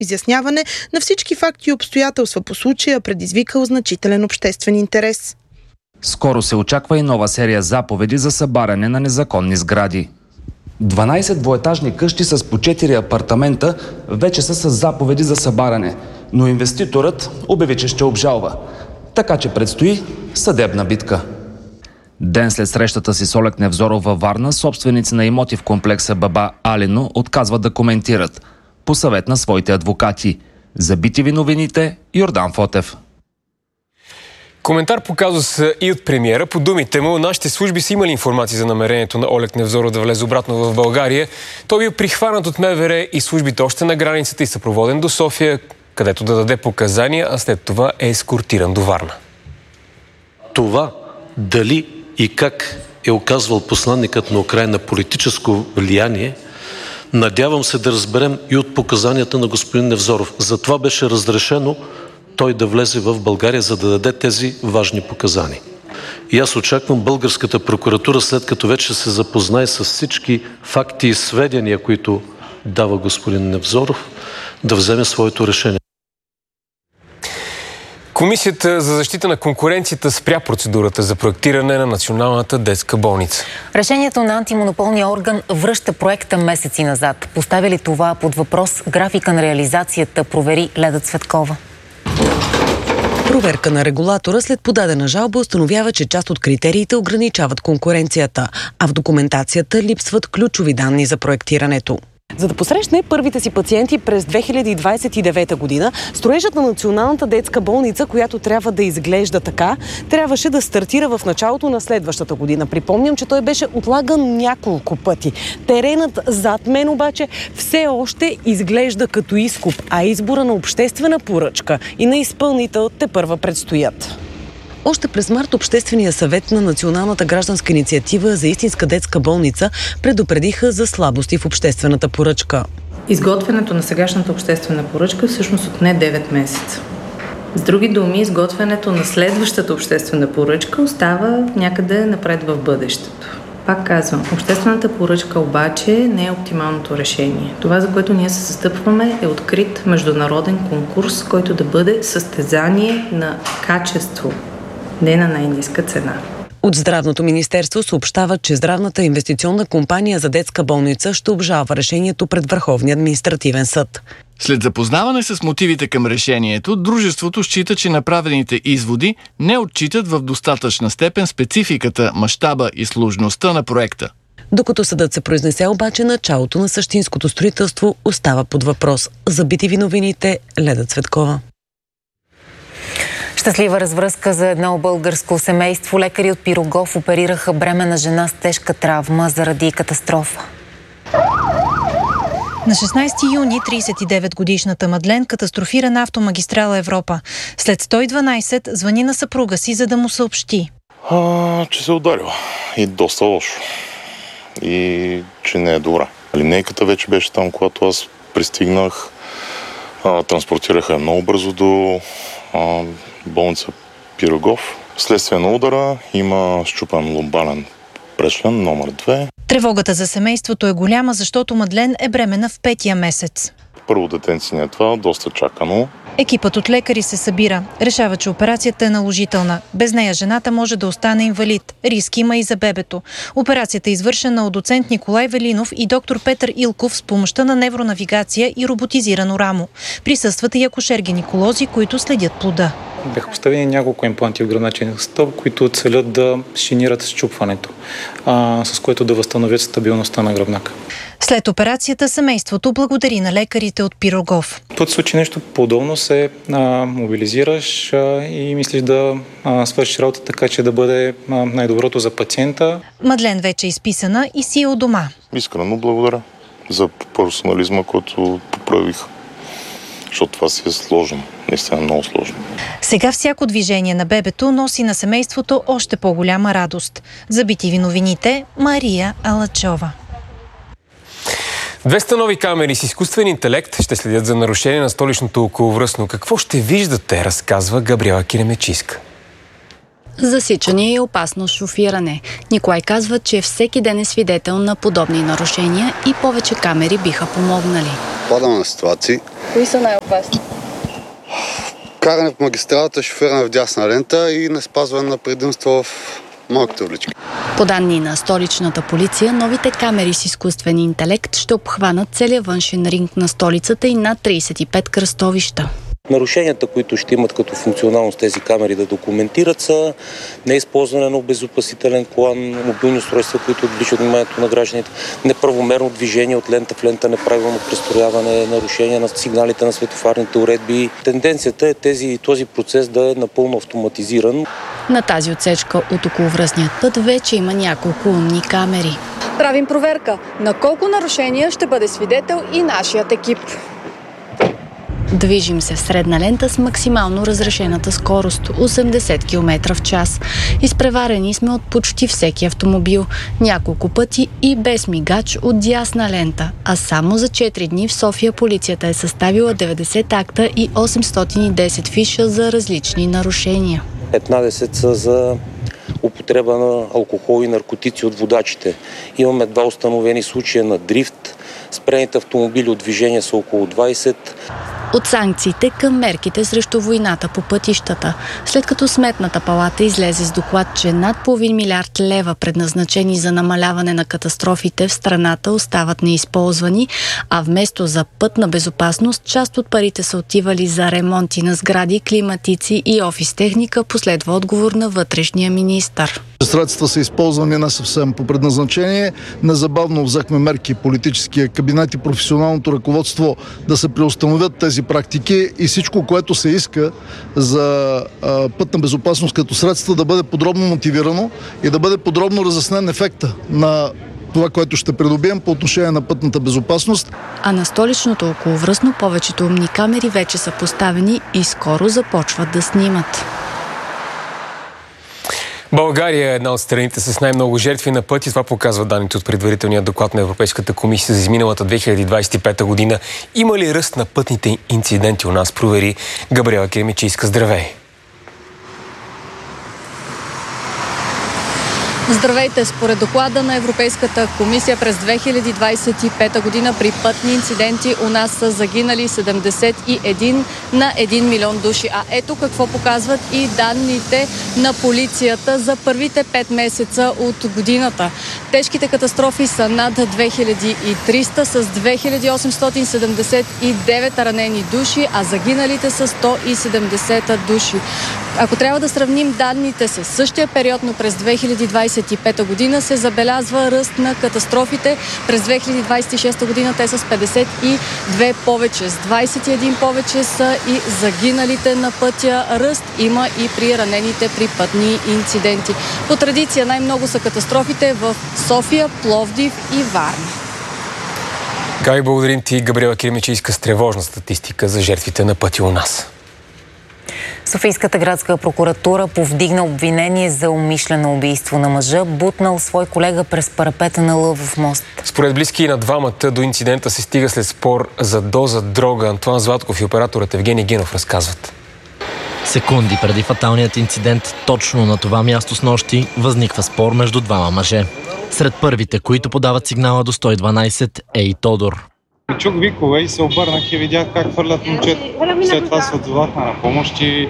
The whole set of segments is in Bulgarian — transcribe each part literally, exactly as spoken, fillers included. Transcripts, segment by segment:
изясняване на всички факти и обстоятелства по случая, предизвикал значителен обществен интерес. Скоро се очаква и нова серия заповеди за събаряне на незаконни сгради. дванайсет двоетажни къщи с по четири апартамента вече са с заповеди за събаряне, но инвеститорът обяви, че ще обжалва. Така че предстои съдебна битка. Ден след срещата си с Олег Невзоров във Варна, собственици на имоти в комплекса Баба Алино отказват да коментират. По съвет на своите адвокати. За би ти ви новините, Йордан Фотев. Коментар по казуса и от премиера. По думите му, нашите служби са имали информация за намерението на Олег Невзоров да влезе обратно в България. Той бил прихванат от МВР и службите още на границата и съпроводен до София, където да даде показания, а след това е ескортиран до Варна. Това дали и как е оказвал посланникът на Украйна политическо влияние, надявам се да разберем и от показанията на господин Невзоров. Затова беше разрешено той да влезе в България, за да даде тези важни показания. И аз очаквам българската прокуратура, след като вече се запознае с всички факти и сведения, които дава господин Невзоров, да вземе своето решение. Комисията за защита на конкуренцията спря процедурата за проектиране на Националната детска болница. Решението на антимонополния орган връща проекта месеци назад. Поставя ли това под въпрос графика на реализацията, провери Леда Цветкова. Проверка на регулатора след подадена жалба установява, че част от критериите ограничават конкуренцията, а в документацията липсват ключови данни за проектирането. За да посрещне първите си пациенти през две хиляди двадесет и девета година, строежът на Националната детска болница, която трябва да изглежда така, трябваше да стартира в началото на следващата година. Припомням, че той беше отлаган няколко пъти. Теренът зад мен обаче все още изглежда като изкуп, а избора на обществена поръчка и на изпълнител тепърва предстоят. Още през март Обществения съвет на Националната гражданска инициатива за истинска детска болница предупредиха за слабости в обществената поръчка. Изготвянето на сегашната обществена поръчка всъщност отне девет месеца. С други думи, изготвянето на следващата обществена поръчка остава някъде напред в бъдещето. Пак казвам, обществената поръчка обаче не е оптималното решение. Това, за което ние се застъпваме, е открит международен конкурс, който да бъде състезание на качество, не на най-ниска цена. От Здравното министерство съобщава, че Здравната инвестиционна компания за детска болница ще обжалва решението пред Върховния административен съд. След запознаване с мотивите към решението, дружеството счита, че направените изводи не отчитат в достатъчна степен спецификата, мащаба и сложността на проекта. Докато съдът се произнесе обаче, началото на същинското строителство остава под въпрос. За би ти ви новините, Леда Цветкова. Щастлива развръзка за едно българско семейство. Лекари от Пирогов оперираха бременна жена с тежка травма заради катастрофа. На шестнайсети юни трийсет и девет годишната Мадлен катастрофира на автомагистрала Европа. След сто и дванайсет звъни на съпруга си, за да му съобщи. А, че се ударила. И доста лошо. И че не е добра. Линейката вече беше там, когато аз пристигнах. А, транспортираха много бързо до а, болница Пирогов. Следствие на удара има счупен ломбален прешлен номер две. Тревогата за семейството е голяма, защото Мадлен е бременна в петия месец. Първо детенце не е това, доста чакано. Екипът от лекари се събира. Решава, че операцията е наложителна. Без нея жената може да остане инвалид. Риск има и за бебето. Операцията е извършена от доцент Николай Велинов и доктор Петър Илков с помощта на невронавигация и роботизирано рамо. Присъстват и акушер-гинеколози, които следят плода. Бяха поставени няколко импланти в гръбначния стълб, които целят да шинират счупването, а, с което да възстановят стабилността на гръбнака. След операцията семейството благодари на лекарите от Пирогов. В този случай нещо подобно се а, мобилизираш а, и мислиш да а, свършиш работа така, че да бъде а, най-доброто за пациента. Мадлен вече е изписана и си е у дома. Искрено благодаря за професионализма, който проявих. Защото това си е сложно. Наистина много сложно. Сега всяко движение на бебето носи на семейството още по-голяма радост. За би ти ви новините, Мария Алачова. двеста нови камери с изкуствен интелект ще следят за нарушение на столичното околовръстно. Какво ще виждате, разказва Габриела Киремечиска. Засичане и опасно шофиране. Николай казва, че всеки ден е свидетел на подобни нарушения и повече камери биха помогнали. Падаме на ситуации. Кои са най-опасни? Каране по магистралата, шофиране в дясна лента и не спазване на предимство в малките улички. По данни на столичната полиция, новите камери с изкуствен интелект ще обхванат целия външен ринг на столицата и над трийсет и пет кръстовища. Нарушенията, които ще имат като функционалност тези камери да документират, са неизползване на обезопасителен колан, мобилни устройства, които отвличат вниманието на гражданите, неправомерно движение от лента в лента, неправилно престрояване, нарушение на сигналите на светофарните уредби. Тенденцията е тези, този процес да е напълно автоматизиран. На тази отсечка от околовръстният път вече има няколко умни камери. Правим проверка на колко нарушения ще бъде свидетел и нашият екип. Движим се в средна лента с максимално разрешената скорост – осемдесет километра в час. Изпреварени сме от почти всеки автомобил, няколко пъти и без мигач от дясна лента. А само за четири дни в София полицията е съставила деветдесет акта и осемстотин и десет фиша за различни нарушения. петнадесет са за употреба на алкохол и наркотици от водачите. Имаме два установени случая на дрифт. Спрените автомобили от движение са около двадесет. От санкциите към мерките срещу войната по пътищата. След като Сметната палата излезе с доклад, че над половин милиард лева, предназначени за намаляване на катастрофите в страната, остават неизползвани, а вместо за пътна безопасност, част от парите са отивали за ремонти на сгради, климатици и офис техника, последва отговор на вътрешния министър. Средства са използвани не съвсем по предназначение. Незабавно взехме мерки политическия кабинет и професионалното ръководство да се преустановят тези практики и всичко, което се иска за а, пътна безопасност като средства, да бъде подробно мотивирано и да бъде подробно разяснен ефекта на това, което ще придобием по отношение на пътната безопасност. А на столичното околовръстно повечето умни камери вече са поставени и скоро започват да снимат. България е една от страните с най-много жертви на пътя. Това показва данните от предварителния доклад на Европейската комисия за изминалата две хиляди двадесет и пета година. Има ли ръст на пътните инциденти у нас? Провери Габриела Кремичийска. Здравей! Здравейте! Според доклада на Европейската комисия през две хиляди двадесет и пета година при пътни инциденти у нас са загинали седемдесет и един на един милион души. А ето какво показват и данните на полицията за първите пет месеца от годината. Тежките катастрофи са над две хиляди и триста с две хиляди осемстотин седемдесет и девет ранени души, а загиналите са сто и седемдесет души. Ако трябва да сравним данните с същия период, но през две хиляди двадесет и пета година се забелязва ръст на катастрофите. През две хиляди двадесет и шеста година те са с петдесет и две повече, с двадесет и един повече са и загиналите на пътя. Ръст има и при ранените при пътни инциденти. По традиция най-много са катастрофите в София, Пловдив и Варна. Габи, благодарим ти, Габриела Кремичийска, с тревожна статистика за жертвите на пътя у нас. Софийската градска прокуратура повдигна обвинение за умишлено убийство на мъжа, бутнал свой колега през парапета на Лъвов мост. Според близки на двамата до инцидента се стига след спор за доза дрога. Антоан Златков и операторът Евгений Генов разказват. Секунди преди фаталният инцидент, точно на това място с нощи, възниква спор между двама мъже. Сред първите, които подават сигнала до сто и дванадесет, е и Тодор. Чух викове и се обърнах и видях как хвърлят момчето. След това се отзовахме на помощ и,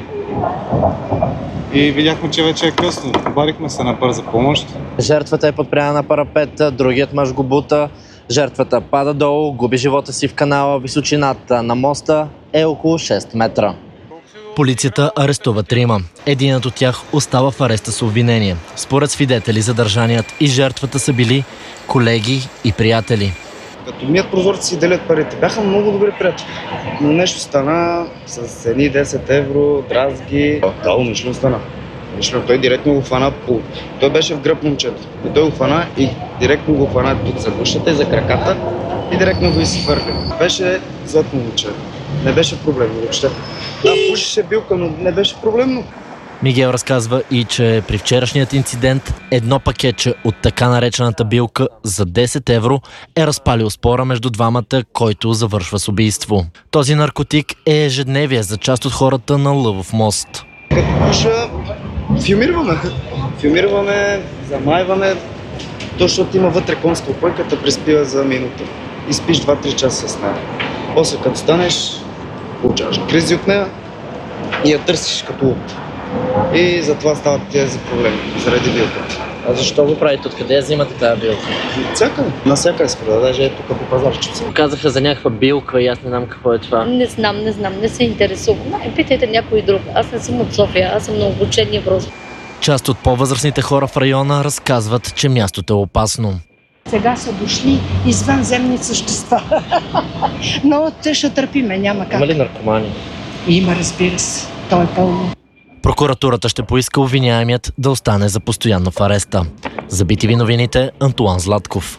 и видяхме, че вече е късно. Обадихме се на бърза помощ. Жертвата е подпряна на парапета, другият мъж го бута. Жертвата пада долу, губи живота си в канала. Височината на моста е около шест метра. Полицията арестува трима. Единът от тях остава в ареста с обвинение. Според свидетели, задържаният и жертвата са били колеги и приятели. Като мият прозорци си делят парите. Бяха много добри приятели. Но нещо стана с едни десет евро, дразги. Да, умишлено стана. Умишлено. Той директно го хвана по... Той беше в гръб момчето. И той го хвана и директно го хвана тук за гушата и за краката и директно го изхвърли. Беше златно момчето. Не беше проблемно въобще. Да, пушеше билка, но не беше проблемно. Мигел разказва и, че при вчерашният инцидент едно пакетче от така наречената билка за десет евро е разпалил спора между двамата, който завършва с убийство. Този наркотик е ежедневие за част от хората на Лъвов мост. Като пуша, Филмираме. Филмираме, замайваме, защото има вътре конска опойката, преспива за минута. И спиш два-три часа с нея. После като станеш, получаваш кризи от нея и я търсиш като луд. И затова стават тези проблеми, заради билката. А защо го правите? Откъде я взимате тази билка? Всякъде. Насякъде се продава, даже ето тук по пазарчица. Казаха за някаква билка и аз не знам какво е това. Не знам, не знам, не се интересувам. Не, питайте някой друг. Аз не съм от София, аз съм на обучение просто. Част от по-възрастните хора в района разказват, че мястото е опасно. Сега са дошли извънземни същества. Но те ще търпиме, няма как. Има ли наркомани? Има, разбира се. То е пълно. Прокуратурата ще поиска обвиняемият да остане за постоянно в ареста. За би ти ви новините, Антуан Златков.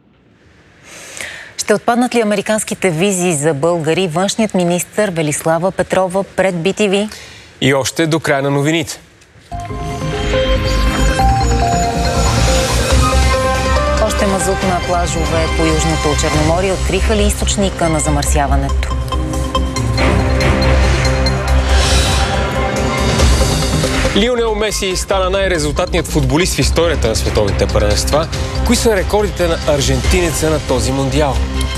Ще отпаднат ли американските визи за българи? Външният министър Велислава Петрова пред би ти ви. И още до края на новините. Още мазут на плажове по Южното Черноморие откриха ли източника на замърсяването? Лионел Меси стана най-резултатният футболист в историята на световните първенства. Кои са рекордите на аржентинеца на този мондиал?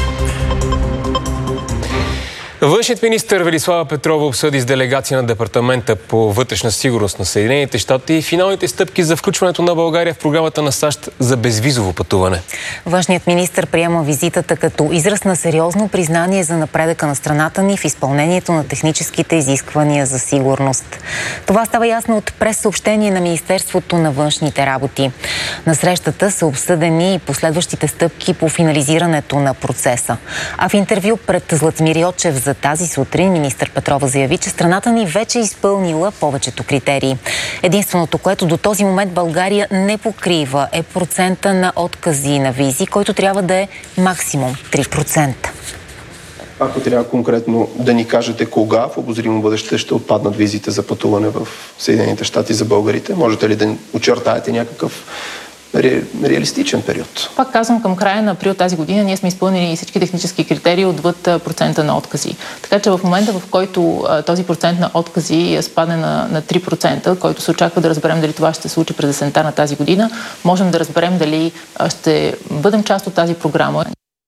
Външният министър Велислава Петрова обсъди с делегация на Департамента по вътрешна сигурност на Съединените щати финалните стъпки за включването на България в програмата на САЩ за безвизово пътуване. Външният министър приема визитата като израз на сериозно признание за напредъка на страната ни в изпълнението на техническите изисквания за сигурност. Това става ясно от прессъобщение на Министерството на външните работи. На срещата са обсъдени и последващите стъпки по финализирането на процеса. А в интервю пред Златимир Йочев за тази сутрин министър Петрова заяви, че страната ни вече е изпълнила повечето критерии. Единственото, което до този момент България не покрива, е процента на откази на визи, който трябва да е максимум три процента. Ако трябва конкретно да ни кажете кога в обозримо бъдеще ще отпаднат визите за пътуване в Съединените щати за българите, можете ли да очертаете някакъв ре, реалистичен период? Пак казвам, към края на април тази година ние сме изпълнили всички технически критерии отвъд процента на откази. Така че в момента, в който а, този процент на откази спадне на, на три процента, който се очаква да разберем дали това ще се случи през есента на тази година, можем да разберем дали а, ще бъдем част от тази програма.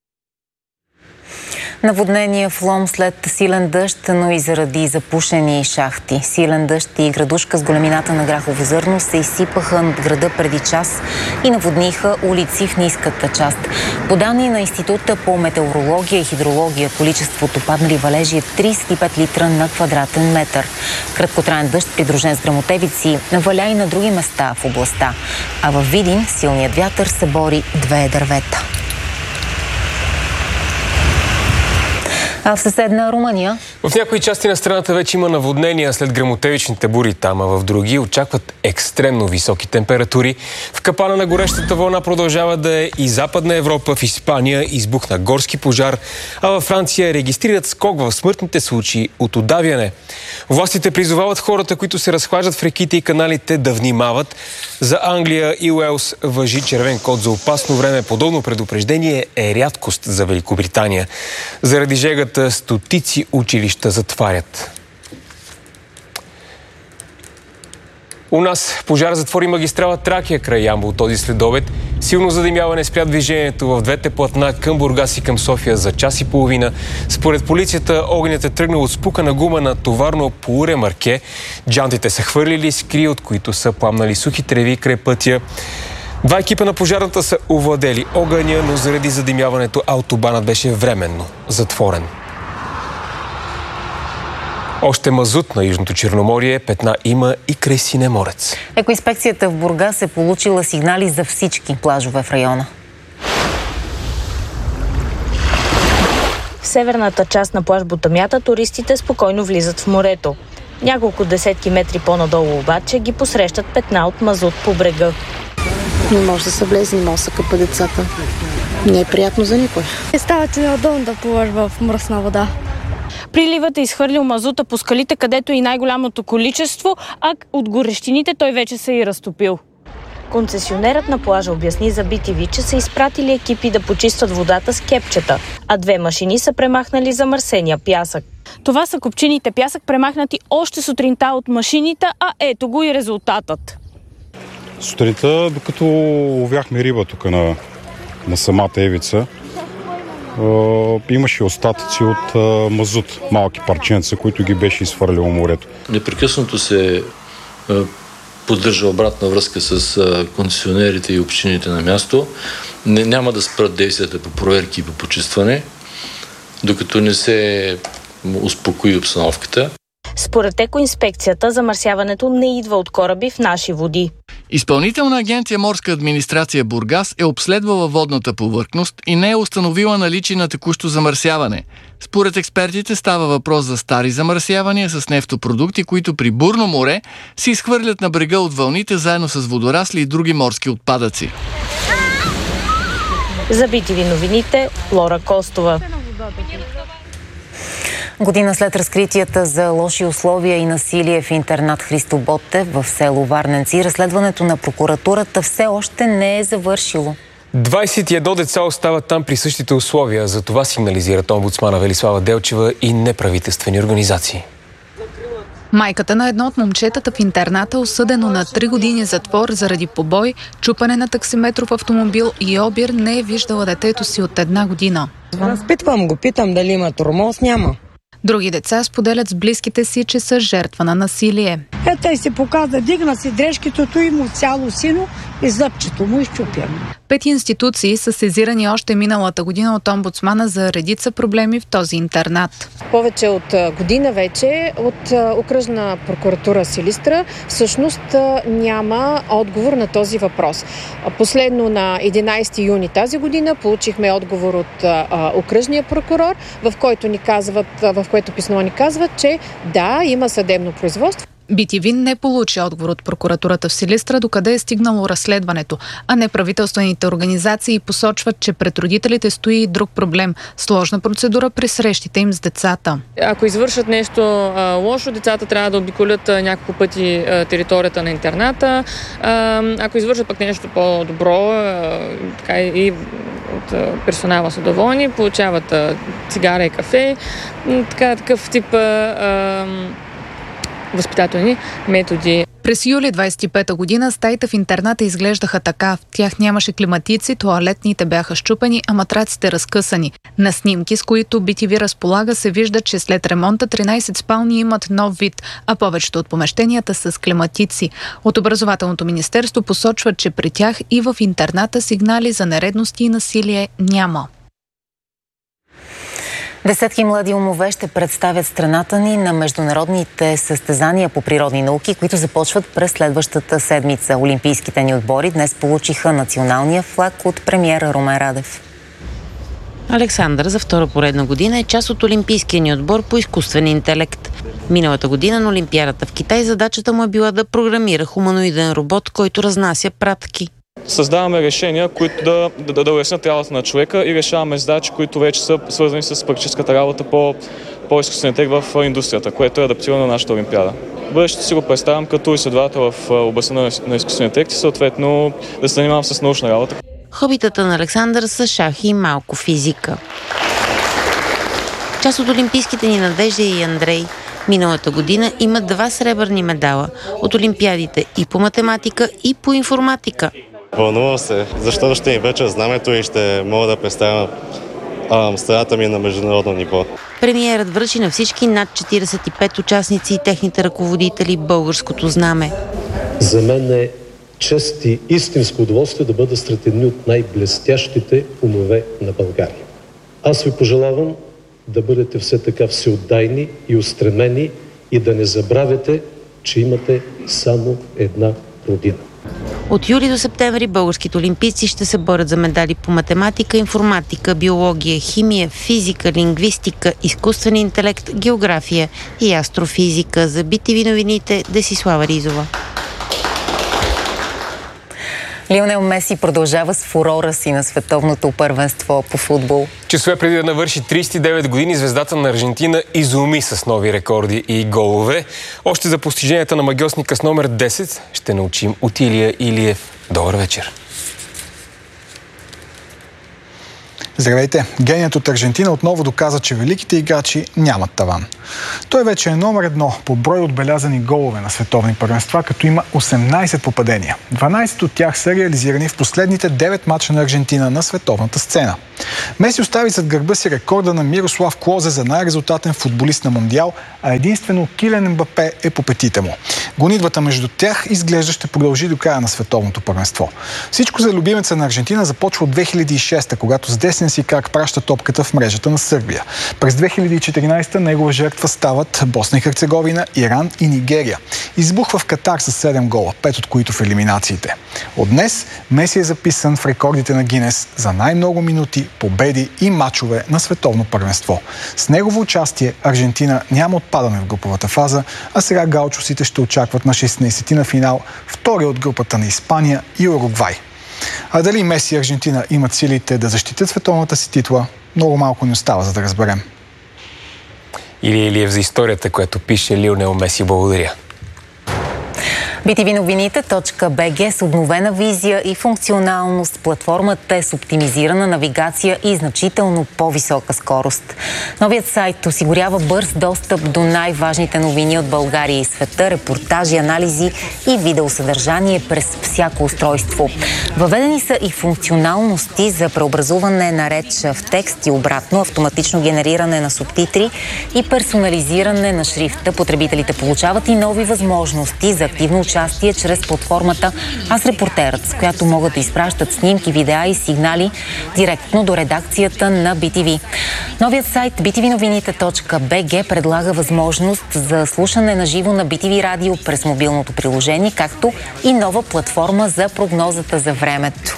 Наводнение в Лом след силен дъжд, но и заради запушени шахти. Силен дъжд и градушка с големината на грахово зърно се изсипаха над града преди час и наводниха улици в ниската част. По данни на Института по метеорология и хидрология, количеството паднали валежи е тридесет и пет литра на квадратен метър. Краткотраен дъжд, придружен с гръмотевици, валя и на други места в областта. А във Видин силният вятър събори две дървета. А в съседна Румъния? В някои части на страната вече има наводнения след гръмотевичните бури там, а в други очакват екстремно високи температури. В капана на горещата вълна продължава да е и Западна Европа. В Испания избухна горски пожар, а във Франция регистрират скок в смъртните случаи от удавяне. Властите призовават хората, които се разхлаждат в реките и каналите, да внимават. За Англия и Уелс важи червен код за опасно време. Подобно предупреждение е рядкост за Великобритания. Заради жегата стотици училища затварят. У нас пожар затвори магистрала Тракия край Ямбол този следобед. Силно задимяване спря движението в двете платна към Бургас и към София за час и половина. Според полицията огнят е тръгнал от спукана гума на товарно полуремарке. Джантите са хвърлили скри, от които са пламнали сухи треви край пътя. Два екипа на пожарната са овладели огъня, но заради задимяването автобанът беше временно затворен. Още мазут на Южното Черноморие, петна има и край Синеморец. Екоинспекцията в Бургас е получила сигнали за всички плажове в района. В северната част на плаж Ботамята туристите спокойно влизат в морето. Няколко десетки метри по-надолу обаче ги посрещат петна от мазут по брега. Не може да се влезе, не може да се къпа децата. Не е приятно за никой. Става ти неудобно да плуваш в мръсна вода. Приливът е изхвърлил мазута по скалите, където е и най-голямото количество, а от горещините той вече се е разтопил. Концесионерът на плажа обясни за би ти ви, че са изпратили екипи да почистват водата с кепчета, а две машини са премахнали замърсения пясък. Това са копчините пясък, премахнати още сутринта от машините, а ето го и резултатът. Сутринта, докато ловяхме риба тук на, на самата ивица, Uh, имаше остатъци от uh, мазут, малки парченца, които ги беше изхвърлило морето. Непрекъснато се uh, поддържа обратна връзка с uh, концесионерите и общините на място. Не, няма да спрат действията по проверки и по почистване, докато не се успокои обстановката. Според екоинспекцията, замърсяването не идва от кораби в наши води. Изпълнителна агенция Морска администрация Бургас е обследвала водната повърхност и не е установила наличие на текущо замърсяване. Според експертите става въпрос за стари замърсявания с нефтопродукти, които при бурно море се изхвърлят на брега от вълните заедно с водорасли и други морски отпадъци. За би ти ви новините, Лора Костова. Година след разкритията за лоши условия и насилие в интернат Христо Ботев в село Варненци, разследването на прокуратурата все още не е завършило. двадесет и едно деца остават там при същите условия. За това сигнализират омбудсмана Велислава Делчева и неправителствени организации. Майката на едно от момчетата в интерната, осъдено на три години затвор заради побой, чупане на таксиметров автомобил и обир, не е виждала детето си от една година. Разпитвам го, питам дали има тормоз, няма. Други деца споделят с близките си, че са жертва на насилие. Ето и се показа, дигна си дрежките и му цяло сино и зъбчето му изчупено. Пет институции са сезирани още миналата година от омбудсмана за редица проблеми в този интернат. Повече от година вече от окръжна прокуратура Силистра всъщност няма отговор на този въпрос. Последно на единадесети юни тази година получихме отговор от окръжния прокурор, в който ни казват, в което писмо ни казват, че да, има съдебно производство. би ти ви не получи отговор от прокуратурата в Силистра, докъде е стигнало разследването, а неправителствените организации посочват, че пред родителите стои и друг проблем – сложна процедура при срещите им с децата. Ако извършат нещо а, лошо, децата трябва да обиколят а, няколко пъти а, територията на интерната. А, ако извършат пък нещо по-добро, а, така и от а, персонала са доволни, получават а, цигара и кафе, така, такъв тип а, а, възпитателни методи. През юли двадесет и пета година стаите в интерната изглеждаха така. В тях нямаше климатици, тоалетните бяха счупени, а матраците разкъсани. На снимки, с които би ти ви разполага, се вижда, че след ремонта тринадесет спални имат нов вид, а повечето от помещенията са с климатици. От Образователното министерство посочват, че при тях и в интерната сигнали за нередности и насилие няма. Десетки млади умове ще представят страната ни на международните състезания по природни науки, които започват през следващата седмица. Олимпийските ни отбори днес получиха националния флаг от премиера Румен Радев. Александър за втора поредна година е част от олимпийския ни отбор по изкуствен интелект. Миналата година на Олимпиадата в Китай задачата му е била да програмира хуманоиден робот, който разнася пратки. Създаваме решения, които да, да, да улеснят работата на човека и решаваме задачи, които вече са свързани с практическата работа по, по изкуствен интелект в индустрията, което е адаптирано на нашата Олимпиада. Бъдещето си го представям като изследовател в областта на, на изкуствен интелект и съответно да се занимавам с научна работа. Хобитата на Александър са шах и малко физика. Част от олимпийските ни Надежда и Андрей миналата година имат два сребърни медала от олимпиадите и по математика, и по информатика. Вълнувам се, защото ще им вече знамето и ще мога да представя страната ми на международно ниво. Премиерът връчи на всички над четиридесет и пет участници и техните ръководители българското знаме. За мен е чест и истинско удоволствие да бъда сред едни от най-блестящите умове на България. Аз ви пожелавам да бъдете все така всеотдайни и устремени и да не забравяте, че имате само една родина. От юли до септември българските олимпийци ще се борят за медали по математика, информатика, биология, химия, физика, лингвистика, изкуствен интелект, география и астрофизика. За би ти ви новините, Десислава Ризова. Лионел Меси продължава с фурора си на световното първенство по футбол. Часове преди да навърши тридесет и девет години, звездата на Аржентина изуми с нови рекорди и голове. Още за постиженията на магьосника с номер десет ще научим от Илия Илиев. Добър вечер! Здравейте! Геният от Аржентина отново доказа, че великите играчи нямат таван. Той вече е номер едно по брой отбелязани голове на световни първенства, като има осемнайсет попадения. дванайсет от тях са реализирани в последните девет мача на Аржентина на световната сцена. Меси остави зад гърба си рекорда на Мирослав Клозе за най-резултатен футболист на Мондиал, а единствено Килиан Мбапе е по петите му. Гонитбата между тях изглежда ще продължи до края на световното първенство. Всичко за любимеца на Аржентина започва от две хиляди и шеста, когато с десен си крак праща топката в мрежата на Сърбия. През две хиляди и четиринайсета негова жертва стават Босна и Херцеговина, Иран и Нигерия. Избухва в Катар с седем гола, пет от които в елиминациите. От днес Меси е записан в рекордите на Гинес за най-много минути, победи и мачове на световно първенство. С негово участие Аржентина няма отпадане в груповата фаза, а сега галчусите ще очакват на шестнайсети на финал, втори от групата на Испания и Уругвай. А дали Меси и Аржентина имат силите да защитят световната си титла, много малко ни остава, за да разберем. Или Илиев за историята, която пише Лионел Меси. Благодаря. би ти ви новините точка би джи с обновена визия и функционалност. Платформата е с оптимизирана навигация и значително по-висока скорост. Новият сайт осигурява бърз достъп до най-важните новини от България и света, репортажи, анализи и видеосъдържание през всяко устройство. Въведени са и функционалности за преобразуване на реч в текст и обратно, автоматично генериране на субтитри и персонализиране на шрифта. Потребителите получават и нови възможности за активно участие чрез платформата Аз репортерът, с която могат да изпращат снимки, видеа и сигнали директно до редакцията на би ти ви. Новият сайт би ти ви новините точка би джи предлага възможност за слушане на живо на би ти ви радио през мобилното приложение, както и нова платформа за прогнозата за времето.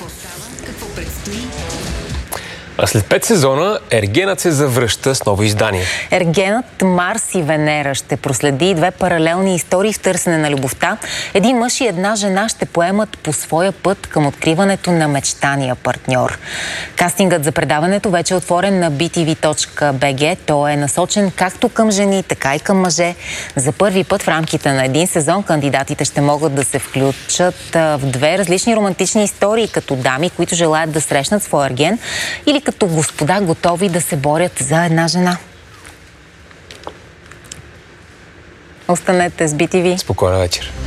А след пет сезона Ергенът се завръща с ново издание. Ергенът, Марс и Венера ще проследи две паралелни истории в търсене на любовта. Един мъж и една жена ще поемат по своя път към откриването на мечтания партньор. Кастингът за предаването вече е отворен на би ти ви точка би джи. Той е насочен както към жени, така и към мъже. За първи път в рамките на един сезон кандидатите ще могат да се включат в две различни романтични истории, като дами, които желаят да срещнат своя ерген, или като господа, готови да се борят за една жена. Останете с би ти ви. Спокойна вечер.